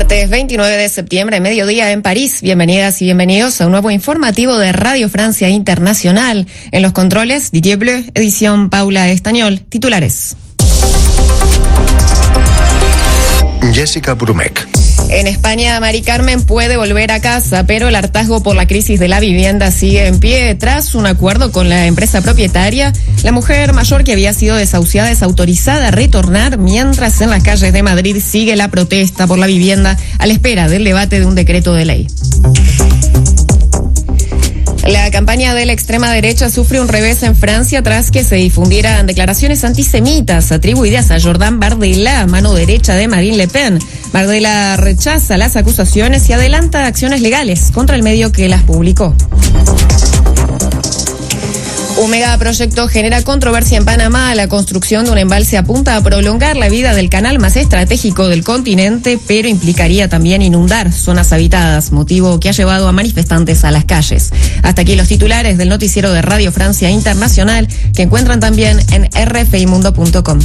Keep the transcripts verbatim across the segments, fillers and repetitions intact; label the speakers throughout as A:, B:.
A: Martes veintinueve de septiembre, mediodía en París. Bienvenidas y bienvenidos a un nuevo informativo de Radio Francia Internacional. En los controles, Didier Bleu, edición Paula Estañol. Titulares.
B: Jessica Brumek.
A: En España, Mari Carmen puede volver a casa, pero el hartazgo por la crisis de la vivienda sigue en pie. Tras un acuerdo con la empresa propietaria, la mujer mayor que había sido desahuciada es autorizada a retornar, mientras en las calles de Madrid sigue la protesta por la vivienda a la espera del debate de un decreto de ley. La campaña de la extrema derecha sufre un revés en Francia tras que se difundieran declaraciones antisemitas atribuidas a Jordan Bardella, mano derecha de Marine Le Pen. Bardella rechaza las acusaciones y adelanta acciones legales contra el medio que las publicó. Un megaproyecto genera controversia en Panamá. La construcción de un embalse apunta a prolongar la vida del canal más estratégico del continente, pero implicaría también inundar zonas habitadas, motivo que ha llevado a manifestantes a las calles. Hasta aquí los titulares del noticiero de Radio Francia Internacional, que encuentran también en r f i mundo punto com.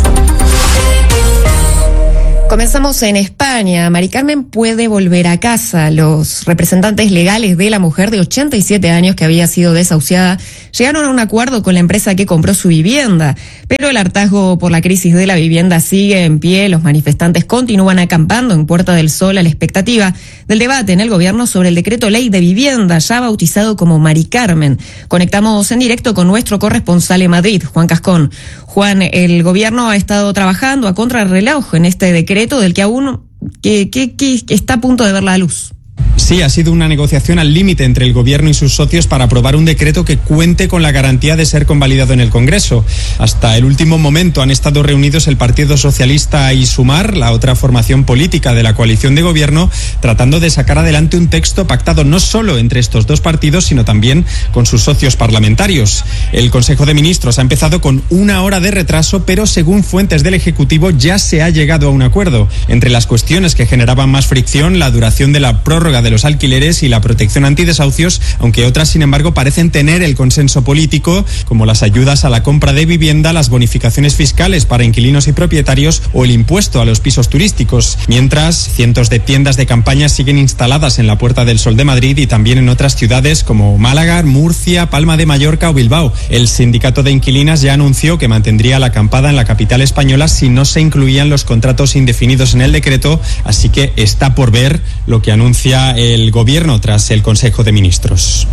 A: Comenzamos en España. Mari Carmen puede volver a casa. Los representantes legales de la mujer de ochenta y siete años que había sido desahuciada llegaron a un acuerdo con la empresa que compró su vivienda, pero el hartazgo por la crisis de la vivienda sigue en pie. Los manifestantes continúan acampando en Puerta del Sol a la expectativa del debate en el gobierno sobre el decreto ley de vivienda, ya bautizado como Mari Carmen. Conectamos en directo con nuestro corresponsal en Madrid, Juan Cascón. Juan, el gobierno ha estado trabajando a contrarreloj en este decreto del que aún que, que, que está a punto de ver la luz.
C: Sí, ha sido una negociación al límite entre el gobierno y sus socios para aprobar un decreto que cuente con la garantía de ser convalidado en el Congreso. Hasta el último momento han estado reunidos el Partido Socialista y Sumar, la otra formación política de la coalición de gobierno, tratando de sacar adelante un texto pactado no solo entre estos dos partidos, sino también con sus socios parlamentarios. El Consejo de Ministros ha empezado con una hora de retraso, pero según fuentes del Ejecutivo ya se ha llegado a un acuerdo. Entre las cuestiones que generaban más fricción, la duración de la prórroga de los alquileres y la protección antidesahucios, aunque otras, sin embargo, parecen tener el consenso político, como las ayudas a la compra de vivienda, las bonificaciones fiscales para inquilinos y propietarios o el impuesto a los pisos turísticos. Mientras, cientos de tiendas de campaña siguen instaladas en la Puerta del Sol de Madrid y también en otras ciudades como Málaga, Murcia, Palma de Mallorca o Bilbao. El sindicato de inquilinas ya anunció que mantendría la acampada en la capital española si no se incluían los contratos indefinidos en el decreto, así que está por ver lo que anuncia el gobierno tras el Consejo de Ministros.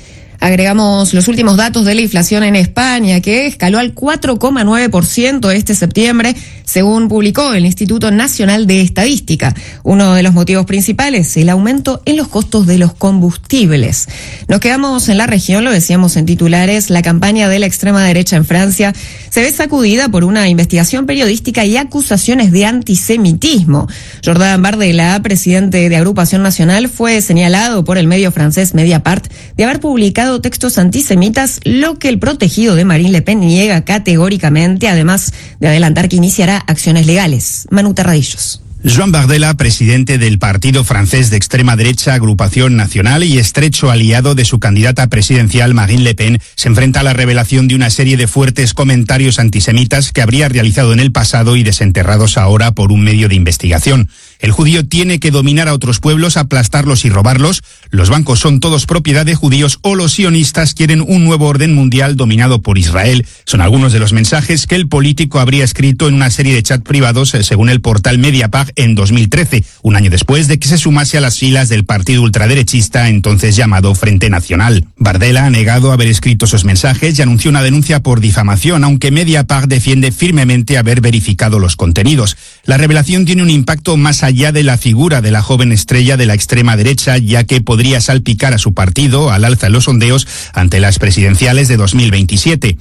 A: Agregamos los últimos datos de la inflación en España, que escaló al cuatro coma nueve por ciento este septiembre, según publicó el Instituto Nacional de Estadística. Uno de los motivos principales, el aumento en los costos de los combustibles. Nos quedamos en la región, lo decíamos en titulares, la campaña de la extrema derecha en Francia se ve sacudida por una investigación periodística y acusaciones de antisemitismo. Jordan Bardella, presidente de Agrupación Nacional, fue señalado por el medio francés Mediapart de haber publicado textos antisemitas, lo que el protegido de Marine Le Pen niega categóricamente, además de adelantar que iniciará acciones legales. Manu Terradillos.
D: Joan Bardella, presidente del partido francés de extrema derecha Agrupación Nacional y estrecho aliado de su candidata presidencial Marine Le Pen, se enfrenta a la revelación de una serie de fuertes comentarios antisemitas que habría realizado en el pasado y desenterrados ahora por un medio de investigación. El judío tiene que dominar a otros pueblos, aplastarlos y robarlos. Los bancos son todos propiedad de judíos o los sionistas quieren un nuevo orden mundial dominado por Israel. Son algunos de los mensajes que el político habría escrito en una serie de chats privados, según el portal Mediapart, en dos mil trece, un año después de que se sumase a las filas del partido ultraderechista entonces llamado Frente Nacional. Bardella ha negado haber escrito esos mensajes y anunció una denuncia por difamación, aunque Mediapart defiende firmemente haber verificado los contenidos. La revelación tiene un impacto más allá de la figura de la joven estrella de la extrema derecha, ya que podría salpicar a su partido al alza en los sondeos ante las presidenciales de dos mil veintisiete.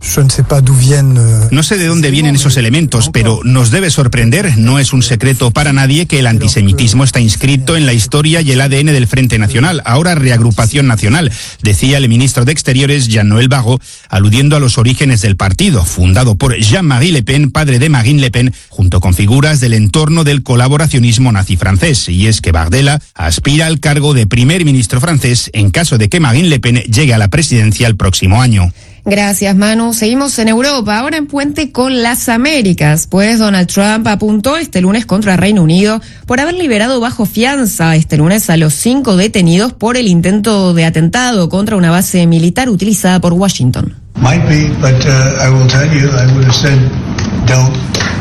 D: No sé de dónde vienen esos elementos, pero nos debe sorprender, no es un secreto para nadie, que el antisemitismo está inscrito en la historia y el A D N del Frente Nacional, ahora Reagrupación Nacional, decía el ministro de Exteriores Jean-Noël Barrot, aludiendo a los orígenes del partido, fundado por Jean-Marie Le Pen, padre de Marine Le Pen, junto con figuras del entorno del colaboracionismo nazi francés. Y es que Bardella aspira al cargo de primer ministro francés en caso de que Marine Le Pen llegue a la presidencia el próximo año.
A: Gracias, Manu. Seguimos en Europa, ahora en puente con las Américas, pues Donald Trump apuntó este lunes contra Reino Unido por haber liberado bajo fianza este lunes a los cinco detenidos por el intento de atentado contra una base militar utilizada por Washington.
E: Might be, but uh, I will tell you, I would have said, don't.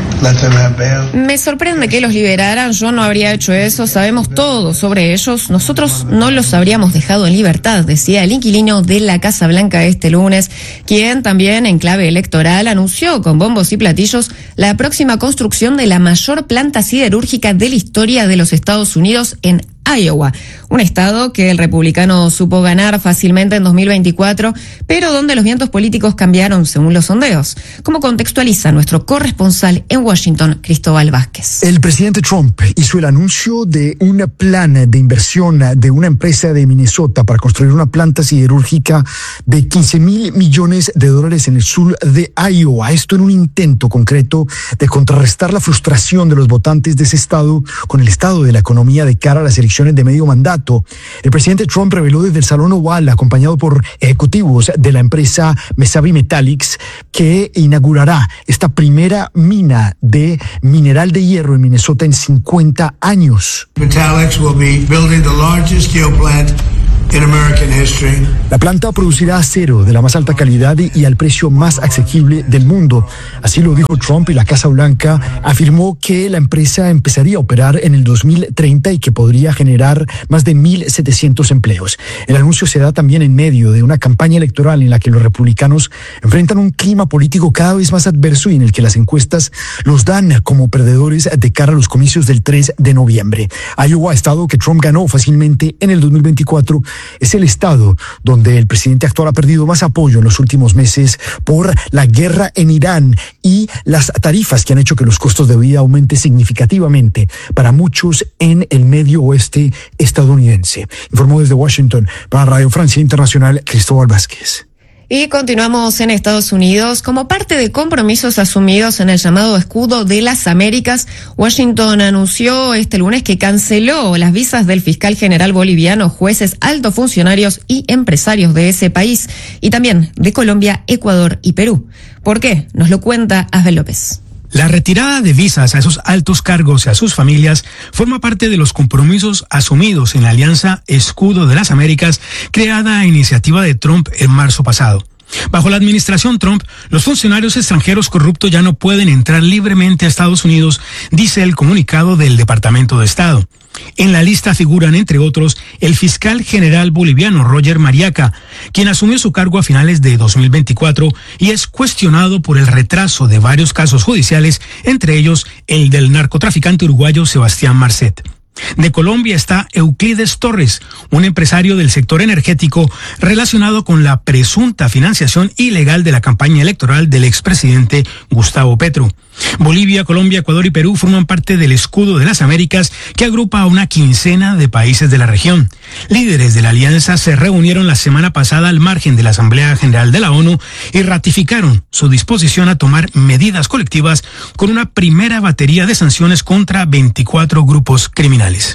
A: Me sorprende que los liberaran, yo no habría hecho eso, sabemos todo sobre ellos, nosotros no los habríamos dejado en libertad, decía el inquilino de la Casa Blanca este lunes, quien también en clave electoral anunció con bombos y platillos la próxima construcción de la mayor planta siderúrgica de la historia de los Estados Unidos en Iowa, un estado que el republicano supo ganar fácilmente en dos mil veinticuatro, pero donde los vientos políticos cambiaron según los sondeos. Como contextualiza nuestro corresponsal en Washington, Cristóbal Vázquez.
F: El presidente Trump hizo el anuncio de un plan de inversión de una empresa de Minnesota para construir una planta siderúrgica de quince mil millones de dólares en el sur de Iowa. Esto en un intento concreto de contrarrestar la frustración de los votantes de ese estado con el estado de la economía de cara a las elecciones de medio mandato. El presidente Trump reveló desde el Salón Oval, acompañado por ejecutivos de la empresa Mesabi Metallics, que inaugurará esta primera mina de mineral de hierro en Minnesota en cincuenta años.
E: Metallics will be building the largest steel plant in American history.
F: La planta producirá acero de la más alta calidad y, y al precio más asequible del mundo. Así lo dijo Trump, y la Casa Blanca afirmó que la empresa empezaría a operar en el dos mil treinta y que podría generar más de mil setecientos empleos. El anuncio se da también en medio de una campaña electoral en la que los republicanos enfrentan un clima político cada vez más adverso y en el que las encuestas los dan como perdedores de cara a los comicios del tres de noviembre. Iowa, estado que Trump ganó fácilmente en el dos mil veinticuatro, es el estado donde el presidente actual ha perdido más apoyo en los últimos meses por la guerra en Irán y las tarifas que han hecho que los costos de vida aumenten significativamente para muchos en el medio oeste estadounidense. Informó desde Washington para Radio Francia Internacional, Cristóbal Vázquez.
A: Y continuamos en Estados Unidos. Como parte de compromisos asumidos en el llamado Escudo de las Américas, Washington anunció este lunes que canceló las visas del fiscal general boliviano, jueces, altos funcionarios y empresarios de ese país, y también de Colombia, Ecuador y Perú. ¿Por qué? Nos lo cuenta Asbel López.
G: La retirada de visas a esos altos cargos y a sus familias forma parte de los compromisos asumidos en la Alianza Escudo de las Américas, creada a iniciativa de Trump en marzo pasado. Bajo la administración Trump, los funcionarios extranjeros corruptos ya no pueden entrar libremente a Estados Unidos, dice el comunicado del Departamento de Estado. En la lista figuran, entre otros, el fiscal general boliviano Roger Mariaca, quien asumió su cargo a finales de dos mil veinticuatro y es cuestionado por el retraso de varios casos judiciales, entre ellos el del narcotraficante uruguayo Sebastián Marcet. De Colombia está Euclides Torres, un empresario del sector energético relacionado con la presunta financiación ilegal de la campaña electoral del expresidente Gustavo Petro. Bolivia, Colombia, Ecuador y Perú forman parte del Escudo de las Américas, que agrupa a una quincena de países de la región. Líderes de la alianza se reunieron la semana pasada al margen de la Asamblea General de la ONU y ratificaron su disposición a tomar medidas colectivas con una primera batería de sanciones contra veinticuatro grupos criminales.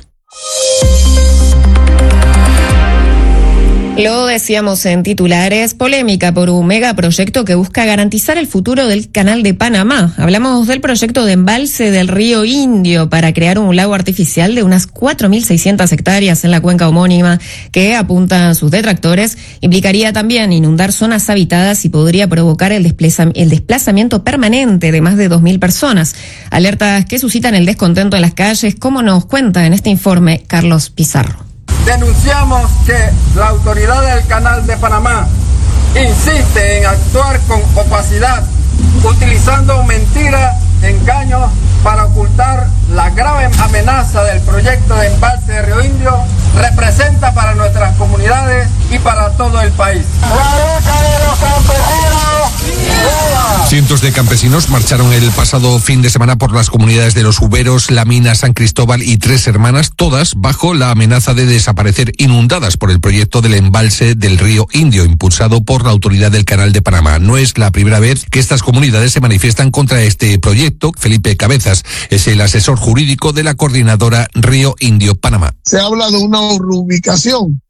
A: Lo decíamos en titulares, polémica por un megaproyecto que busca garantizar el futuro del Canal de Panamá. Hablamos del proyecto de embalse del río Indio para crear un lago artificial de unas cuatro mil seiscientas hectáreas en la cuenca homónima, que apuntan sus detractores, implicaría también inundar zonas habitadas y podría provocar el, desplaza- el desplazamiento permanente de más de dos mil personas. Alertas que suscitan el descontento en las calles, como nos cuenta en este informe Carlos Pizarro.
H: Denunciamos que la autoridad del Canal de Panamá insiste en actuar con opacidad, utilizando mentiras, engaños para ocultar la grave amenaza del proyecto de embalse de Río Indio representa para nuestras comunidades y para todo el país.
B: Cientos de campesinos marcharon el pasado fin de semana por las comunidades de Los Uberos, La Mina, San Cristóbal y Tres Hermanas, todas bajo la amenaza de desaparecer inundadas por el proyecto del embalse del río Indio, impulsado por la autoridad del Canal de Panamá. No es la primera vez que estas comunidades se manifiestan contra este proyecto. Felipe Cabezas es el asesor jurídico de la coordinadora Río Indio Panamá.
I: Se habla de una reubicación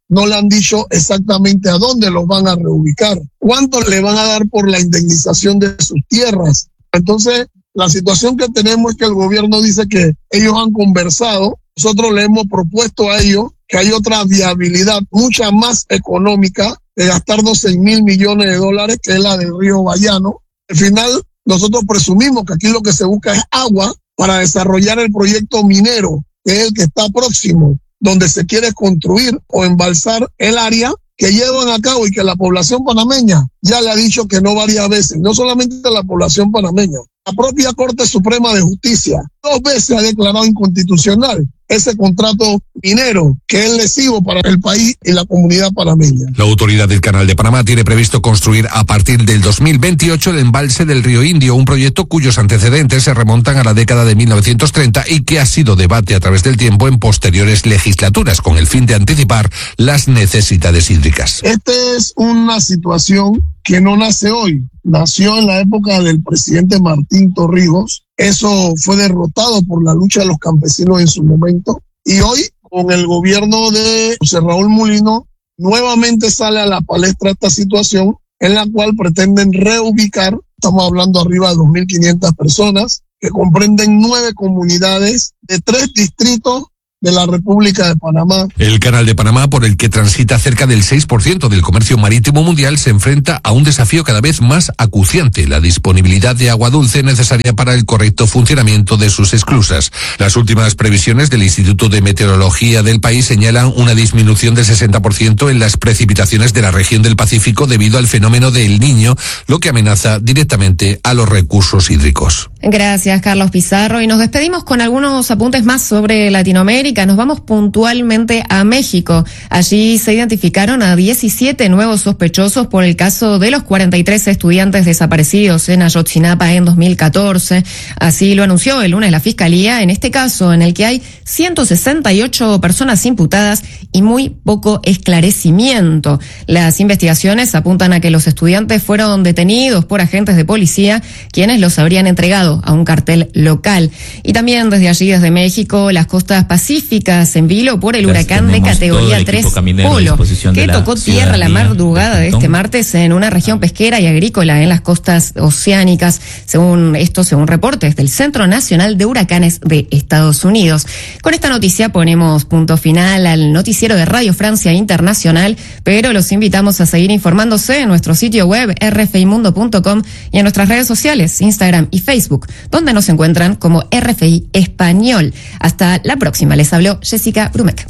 I: no le han dicho exactamente a dónde los van a reubicar, cuánto le van a dar por la indemnización de sus tierras. Entonces, la situación que tenemos es que el gobierno dice que ellos han conversado, nosotros le hemos propuesto a ellos que hay otra viabilidad mucha más económica de gastarnos seis mil millones de dólares, que es la del río Bayano. Al final, nosotros presumimos que aquí lo que se busca es agua para desarrollar el proyecto minero, que es el que está próximo, donde se quiere construir o embalsar el área que llevan a cabo y que la población panameña ya le ha dicho que no varias veces, no solamente la población panameña, la propia Corte Suprema de Justicia dos veces ha declarado inconstitucional ese contrato minero que es lesivo para el país y la comunidad panameña.
B: La autoridad del Canal de Panamá tiene previsto construir a partir del dos mil veintiocho el embalse del río Indio, un proyecto cuyos antecedentes se remontan a la década de mil novecientos treinta y que ha sido debate a través del tiempo en posteriores legislaturas con el fin de anticipar las necesidades hídricas.
I: Esta es una situación que no nace hoy, nació en la época del presidente Martín Torrijos. Eso fue derrotado por la lucha de los campesinos en su momento. Y hoy, con el gobierno de José Raúl Mulino, nuevamente sale a la palestra esta situación en la cual pretenden reubicar, estamos hablando arriba de dos mil quinientas personas, que comprenden nueve comunidades de tres distritos de la República de Panamá.
B: El Canal de Panamá, por el que transita cerca del seis por ciento del comercio marítimo mundial, se enfrenta a un desafío cada vez más acuciante: la disponibilidad de agua dulce necesaria para el correcto funcionamiento de sus esclusas. Las últimas previsiones del Instituto de Meteorología del país señalan una disminución del sesenta por ciento en las precipitaciones de la región del Pacífico debido al fenómeno de El Niño, lo que amenaza directamente a los recursos hídricos.
A: Gracias, Carlos Pizarro. Y nos despedimos con algunos apuntes más sobre Latinoamérica. Nos vamos puntualmente a México. Allí se identificaron a diecisiete nuevos sospechosos por el caso de los cuarenta y tres estudiantes desaparecidos en Ayotzinapa en dos mil catorce. Así lo anunció el lunes la Fiscalía en este caso, en el que hay ciento sesenta y ocho personas imputadas y muy poco esclarecimiento. Las investigaciones apuntan a que los estudiantes fueron detenidos por agentes de policía, quienes los habrían entregado a un cartel local. Y también desde allí, desde México, las costas pacíficas en vilo por el huracán de categoría tres Polo, que tocó tierra la madrugada de este martes en una región pesquera y agrícola en las costas oceánicas, según esto, según reportes del Centro Nacional de Huracanes de Estados Unidos. Con esta noticia ponemos punto final al noticiero de Radio Francia Internacional, pero los invitamos a seguir informándose en nuestro sitio web erre efe i mundo punto com y en nuestras redes sociales, Instagram y Facebook, donde nos encuentran como R F I Español. Hasta la próxima. Les habló Jessica Brumek.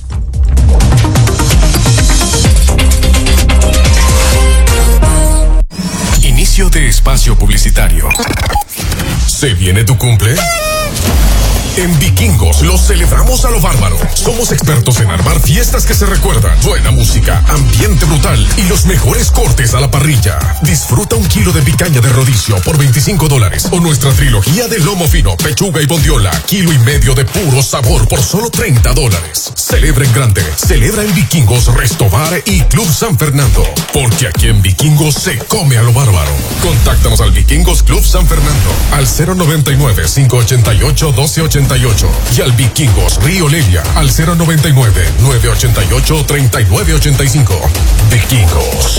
J: Inicio de espacio publicitario. ¿Se viene tu cumple? En Vikingos lo celebramos a lo bárbaro. Somos expertos en armar fiestas que se recuerdan, buena música, ambiente brutal y los mejores cortes a la parrilla. Disfruta un kilo de picaña de rodicio por veinticinco dólares o nuestra trilogía de lomo fino, pechuga y bondiola, kilo y medio de puro sabor por solo treinta dólares. Celebra en grande, celebra en Vikingos, Restobar y Club San Fernando, porque aquí en Vikingos se come a lo bárbaro. Contáctanos al Vikingos Club San Fernando al cero noventa y nueve, cinco ochenta y ocho, doce ochenta y ocho y al Vikingos Río Lelia al cero noventa y nueve, nueve ochenta y ocho, treinta y nueve ochenta y cinco. Vikingos.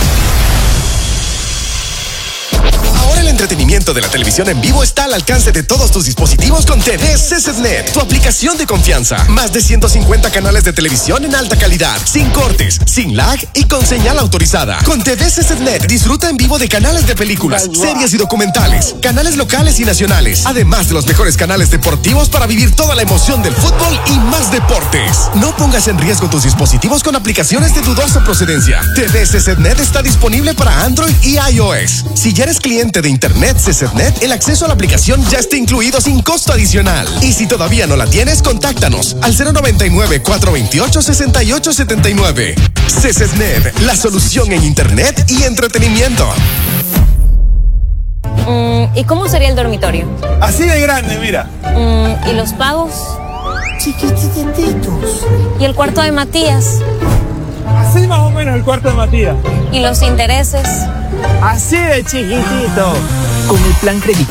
K: Ahora el entretenimiento de la televisión en vivo está al alcance de todos tus dispositivos con T V C S Net, tu aplicación de confianza. Más de ciento cincuenta canales de televisión en alta calidad, sin cortes, sin lag y con señal autorizada. Con T V C S Net disfruta en vivo de canales de películas, series y documentales, canales locales y nacionales, además de los mejores canales deportivos para vivir toda la emoción del fútbol y más deportes. No pongas en riesgo tus dispositivos con aplicaciones de dudosa procedencia. T V C S Net está disponible para Android y iOS. Si ya eres cliente de Internet C S Net, el acceso a la aplicación ya está incluido sin costo adicional. Y si todavía no la tienes, contáctanos al cero noventa y nueve, cuatro veintiocho, sesenta y ocho setenta y nueve. C S Net, la solución en Internet y entretenimiento.
L: Mm, ¿Y cómo sería el dormitorio?
M: Así de grande, mira.
L: Mm, ¿Y los pagos?
M: Chiquitititos.
L: ¿Y el cuarto de Matías?
M: Así más o menos el cuarto de Matías.
L: ¿Y los intereses?
M: Así de chiquitito.
N: Con el plan Credicorp